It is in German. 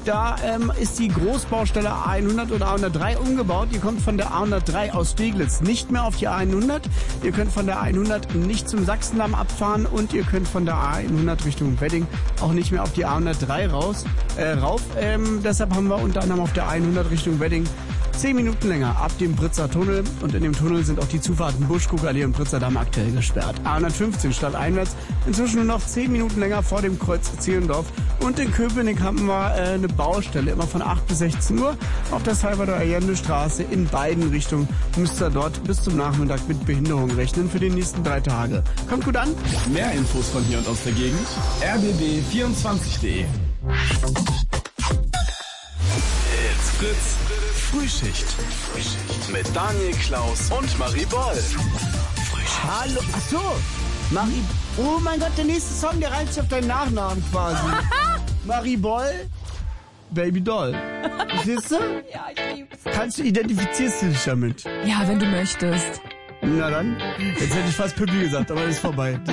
Da ist die Großbaustelle A100 oder A103 umgebaut. Ihr kommt von der A103 aus Steglitz nicht mehr auf die A100. Ihr könnt von der A100 nicht zum Sachsendamm abfahren und ihr könnt von der A100 Richtung Wedding auch nicht mehr auf die A103 rauf. Deshalb haben wir unter anderem auf der A100 Richtung Wedding 10 Minuten länger ab dem Britzer Tunnel. Und in dem Tunnel sind auch die Zufahrten Buschkuckerlee und Britzer Damm aktuell gesperrt. A115 stadteinwärts inzwischen nur noch 10 Minuten länger vor dem Kreuz Zehlendorf. Und in Köpenick haben wir eine Baustelle, immer von 8 bis 16 Uhr auf der Salvador-Allende-Straße in beiden Richtungen. Müsst ihr dort bis zum Nachmittag mit Behinderung rechnen für die nächsten 3 Tage. Kommt gut an. Mehr Infos von hier und aus der Gegend. rbb24.de. It's Fritz. Frühschicht. Mit Daniel Klaus und Marie Boll. Hallo, ach so. Marie, oh mein Gott, der nächste Song, der reimt sich auf deinen Nachnamen quasi. Marie Boll, Baby Doll. Siehst du? Ja, ich lieb's. Identifizierst du dich damit? Ja, wenn du möchtest. Na dann, jetzt hätte ich fast Pippi gesagt, aber das ist vorbei.